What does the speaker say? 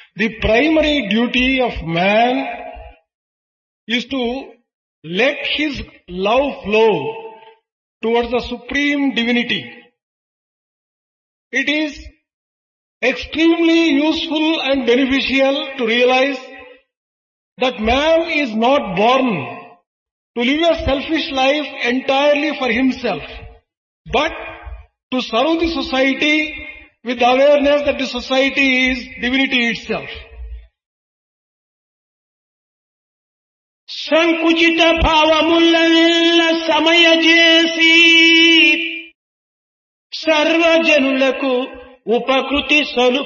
The primary duty of man is to let his love flow towards the Supreme Divinity. It is extremely useful and beneficial to realize that man is not born to live a selfish life entirely for himself, but to serve the society with the awareness that the society is divinity itself. సంకుచిత భావములనెల్ల సమయజేసి సర్వజనులకు ఉపకృతి